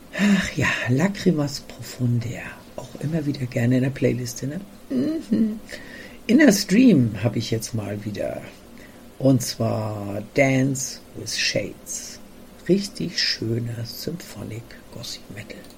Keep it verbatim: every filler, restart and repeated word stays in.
Ach ja, Lacrimas Profundia. Auch immer wieder gerne in der Playliste, ne? Mhm. Inner Stream habe ich jetzt mal wieder. Und zwar Dance with Shades. Richtig schöner Symphonic Gothic Metal.